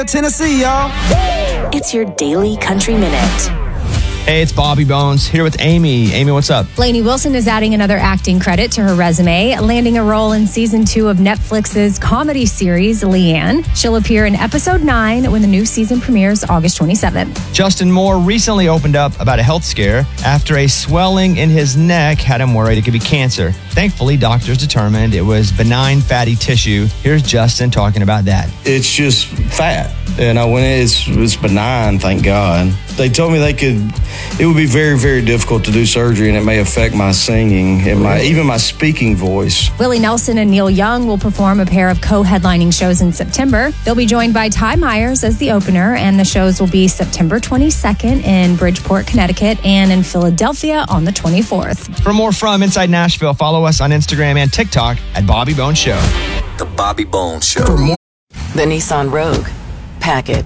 Tennessee, y'all. It's your Daily Country Minute. Hey, it's Bobby Bones here with Amy. Amy, what's up? Lainey Wilson is adding another acting credit to her resume, landing a role in season 2 of Netflix's comedy series, Leanne. She'll appear in episode 9 when the new season premieres August 27th. Justin Moore recently opened up about a health scare after a swelling in his neck had him worried it could be cancer. Thankfully, doctors determined it was benign fatty tissue. Here's Justin talking about that. It's just fat. And I went in, it's benign, thank God. They told me it would be very, very difficult to do surgery, and it may affect my singing and even my speaking voice. Willie Nelson and Neil Young will perform a pair of co-headlining shows in September. They'll be joined by Ty Myers as the opener, and the shows will be September 22nd in Bridgeport, Connecticut, and in Philadelphia on the 24th. For more from Inside Nashville, follow us on Instagram and TikTok at Bobby Bones Show. The Bobby Bones Show. The Nissan Rogue. Pack it.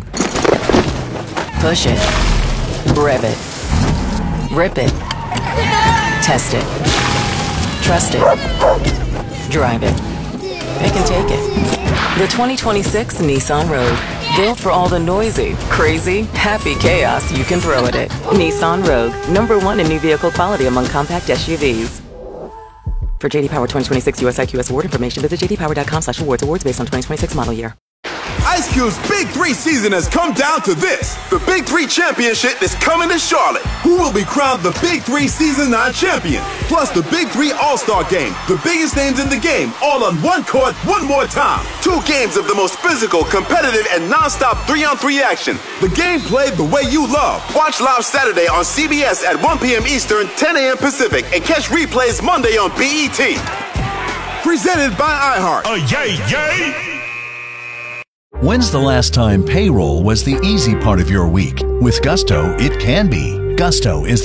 Push it. Rev it. Rip it. Test it. Trust it. Drive it. Pick and take it. The 2026 Nissan Rogue. Built for all the noisy, crazy, happy chaos you can throw at it. Nissan Rogue. #1 in new vehicle quality among compact SUVs. For JD Power 2026 US IQS award information, visit jdpower.com/awards. Awards based on 2026 model year. Ice Cube's Big 3 season has come down to this. The Big 3 Championship is coming to Charlotte. Who will be crowned the Big 3 Season 9 champion? Plus the Big 3 All-Star Game. The biggest names in the game, all on one court, one more time. 2 games of the most physical, competitive, and non-stop 3-on-3 action. The game played the way you love. Watch live Saturday on CBS at 1 p.m. Eastern, 10 a.m. Pacific, and catch replays Monday on BET. Presented by iHeart. Yay, yay! When's the last time payroll was the easy part of your week? With Gusto, it can be. Gusto is